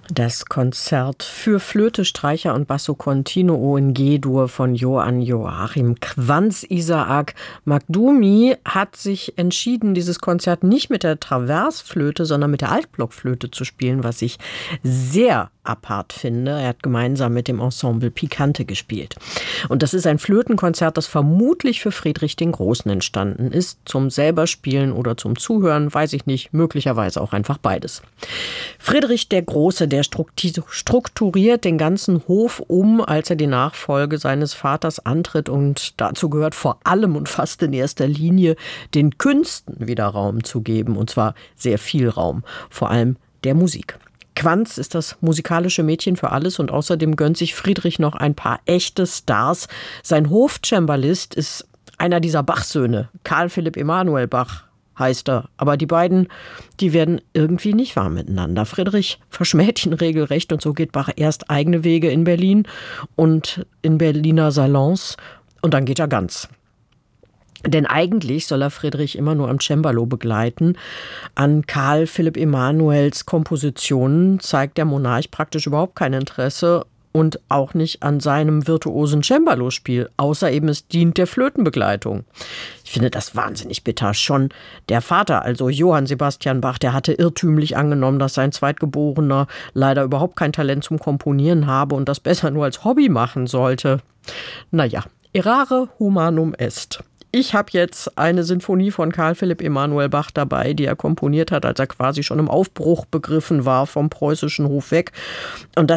Das Konzert für Flöte, Streicher und Basso Continuo in G-Dur von Johann Joachim Quanz. Isaac Magdumi hat sich entschieden, dieses Konzert nicht mit der Traversflöte, sondern mit der Altblockflöte zu spielen, was ich sehr apart finde. Er hat gemeinsam mit dem Ensemble Picante gespielt. Und das ist ein Flötenkonzert, das vermutlich für Friedrich den Großen entstanden ist. Zum selber Spielen oder zum Zuhören, weiß ich nicht, möglicherweise auch einfach beides. Friedrich der Große, der strukturiert den ganzen Hof um, als er die Nachfolge seines Vaters antritt, und dazu gehört vor allem und fast in erster Linie, den Künsten wieder Raum zu geben, und zwar sehr viel Raum, vor allem der Musik. Quanz ist das musikalische Mädchen für alles und außerdem gönnt sich Friedrich noch ein paar echte Stars. Sein Hofcembalist ist einer dieser Bach-Söhne, Karl Philipp Emanuel Bach heißt er. Aber die beiden, die werden irgendwie nicht warm miteinander. Friedrich verschmäht ihn regelrecht und so geht Bach erst eigene Wege in Berlin und in Berliner Salons und dann geht er ganz. Denn eigentlich soll er Friedrich immer nur am Cembalo begleiten. An Karl Philipp Emanuels Kompositionen zeigt der Monarch praktisch überhaupt kein Interesse und auch nicht an seinem virtuosen Cembalo-Spiel, außer eben es dient der Flötenbegleitung. Ich finde das wahnsinnig bitter. Schon der Vater, also Johann Sebastian Bach, der hatte irrtümlich angenommen, dass sein Zweitgeborener leider überhaupt kein Talent zum Komponieren habe und das besser nur als Hobby machen sollte. Naja, errare humanum est. Ich habe jetzt eine Sinfonie von Karl Philipp Emanuel Bach dabei, die er komponiert hat, als er quasi schon im Aufbruch begriffen war vom preußischen Hof weg. Und das